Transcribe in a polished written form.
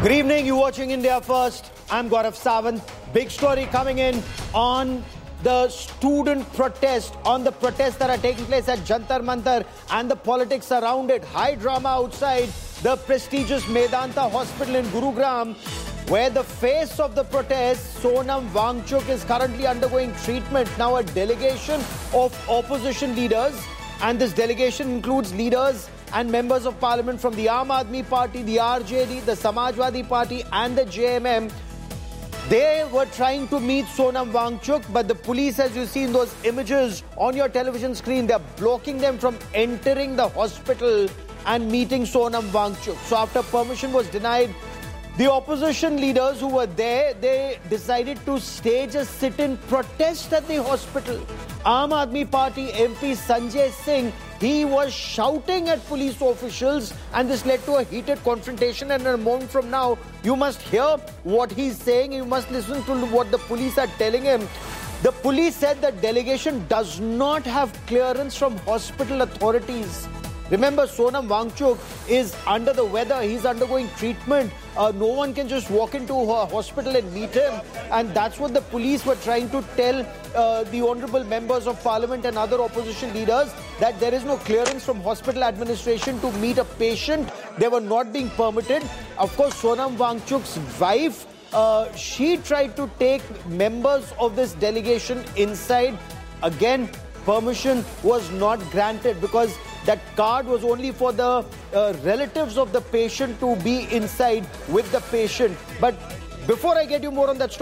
Good evening, you're watching India First. I'm Gaurav Sawant. Big story coming in on the student protest, on the protests that are taking place at Jantar Mantar and the politics around it. High drama outside the prestigious Medanta Hospital in Gurugram, where the face of the protest, Sonam Wangchuk, is currently undergoing treatment. Now a delegation of opposition leaders, and this delegation includes leaders and members of parliament from the Aam Aadmi Party, the RJD, the Samajwadi Party and the JMM. They were trying to meet Sonam Wangchuk, but the police, as you see in those images on your television screen, they're blocking them from entering the hospital and meeting Sonam Wangchuk. So after permission was denied, the opposition leaders who were there, they decided to stage a sit-in protest at the hospital. Aam Aadmi Party MP Sanjay Singh, he was shouting at police officials, and this led to a heated confrontation. And a moment from now, you must hear what he's saying. You must listen to what the police are telling him. The police said that delegation does not have clearance from hospital authorities. Remember, Sonam Wangchuk is under the weather. He's undergoing treatment. No one can just walk into a hospital and meet him. And that's what the police were trying to tell the honourable members of parliament and other opposition leaders, that there is no clearance from hospital administration to meet a patient. They were not being permitted. Of course, Sonam Wangchuk's wife, she tried to take members of this delegation inside. Again, permission was not granted because that card was only for the relatives of the patient to be inside with the patient. But before I get you more on that story,